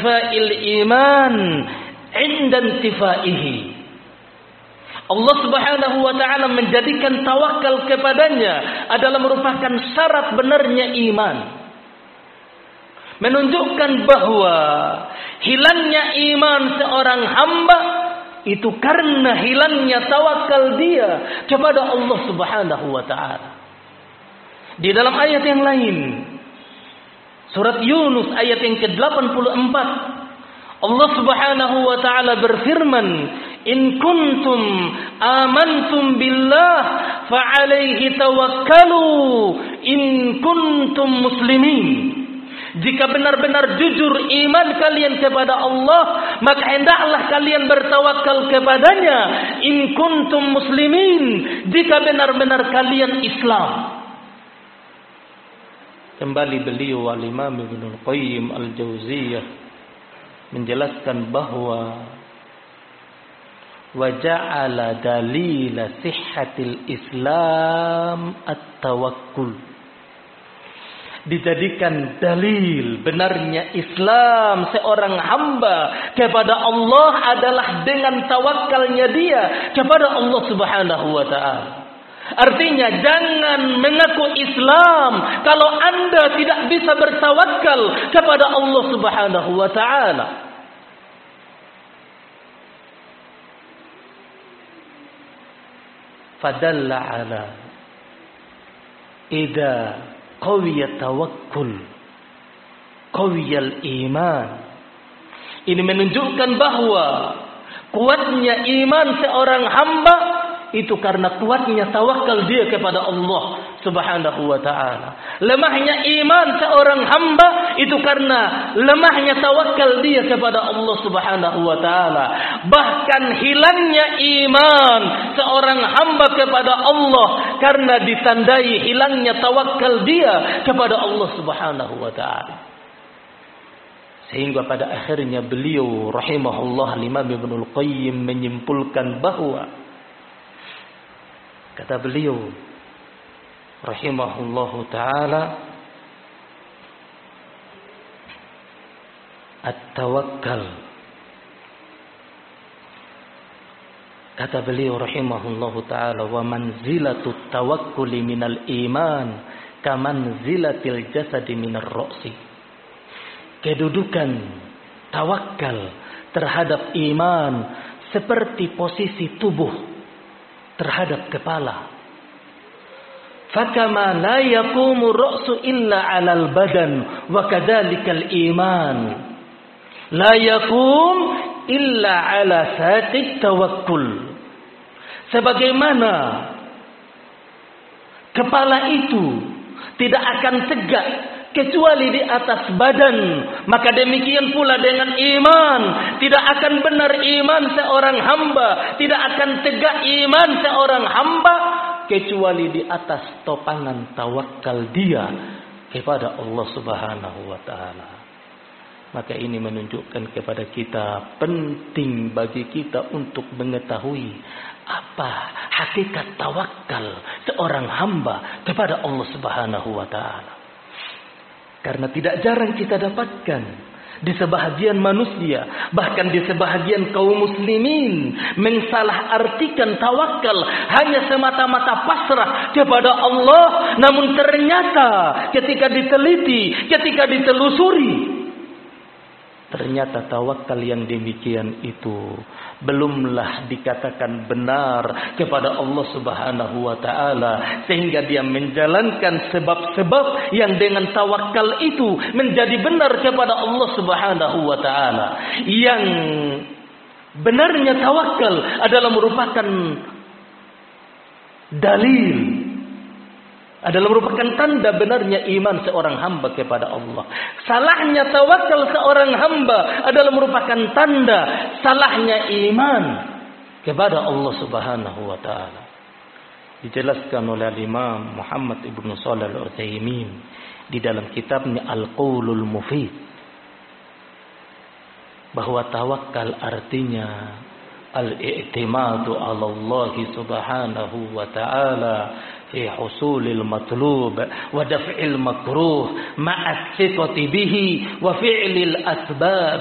fa'il iman 'inda intifaihi. Allah Subhanahu wa taala menjadikan tawakal kepadanya adalah merupakan syarat benarnya iman. Menunjukkan bahwa hilangnya iman seorang hamba itu karena hilangnya tawakal dia kepada Allah Subhanahu wa taala. Di dalam ayat yang lain, surat Yunus ayat yang ke-84, Allah Subhanahu wa taala berfirman, "In kuntum amantum billah fa'alaihi tawakkalu in kuntum muslimin." Jika benar-benar jujur iman kalian kepada Allah, maka hendaklah kalian bertawakal kepadanya. In kuntum muslimin, jika benar-benar kalian Islam. Kembali beliau Al-Imam Ibnul Qayyim Al-Jauziyah menjelaskan bahwa wa ja'ala dalila sihhatil Islam at-tawakkul. Dijadikan dalil benarnya Islam seorang hamba kepada Allah adalah dengan tawakalnya dia kepada Allah Subhanahu wa taala. Artinya jangan mengaku Islam kalau Anda tidak bisa bertawakal kepada Allah Subhanahu wa taala. Fadalla ala idza qawiyat tawakkul qawiyal iman. Ini menunjukkan bahwa kuatnya iman seorang hamba itu karena kuatnya tawakal dia kepada Allah Subhanahu wa taala. Lemahnya iman seorang hamba itu karena lemahnya tawakal dia kepada Allah Subhanahu wa taala. Bahkan hilangnya iman seorang hamba kepada Allah karena ditandai hilangnya tawakal dia kepada Allah Subhanahu wa taala. Sehingga pada akhirnya beliau rahimahullah Imam Ibnul Qayyim menyimpulkan bahwa kata beliau rahimahullahu taala, at-tawakkal. Kata beliau rahimahullahu taala, wa manzilatut tawakkuli minal iman kamanzilatil jasadi minar ra'si. Kedudukan tawakal terhadap iman seperti posisi tubuh terhadap kepala. Fakama la yaqumu ra'su illa 'alal badan wa kadzalikal iman la yaqum illa 'ala saqit tawakkul. Sebagaimana kepala itu tidak akan tegak kecuali di atas badan, maka demikian pula dengan iman. Tidak akan benar iman seorang hamba, tidak akan tegak iman seorang hamba kecuali di atas topangan tawakal dia kepada Allah Subhanahu wa taala. Maka ini menunjukkan kepada kita penting bagi kita untuk mengetahui apa hakikat tawakal seorang hamba kepada Allah Subhanahu wa taala. Karena tidak jarang kita dapatkan di sebahagian manusia, bahkan di sebahagian kaum muslimin, mensalahartikan tawakal hanya semata-mata pasrah kepada Allah. Namun ternyata ketika diteliti, ketika ditelusuri, ternyata tawakal yang demikian itu belumlah dikatakan benar kepada Allah Subhanahu wa taala, sehingga dia menjalankan sebab-sebab yang dengan tawakal itu menjadi benar kepada Allah Subhanahu wa taala. Yang benarnya tawakal adalah merupakan dalil, adalah merupakan tanda benarnya iman seorang hamba kepada Allah. Salahnya tawakal seorang hamba adalah merupakan tanda salahnya iman kepada Allah Subhanahu wa taala. Dijelaskan oleh Imam Muhammad Ibn Shalih Al-Utsaimin di dalam kitabnya Al-Qaulul Mufid, bahwa tawakal artinya al-i'timadu 'ala Allah Subhanahu wa ta'ala fi husulil matlub wa daf'il makruh ma'a thiqati bihi wa fi'lil asbab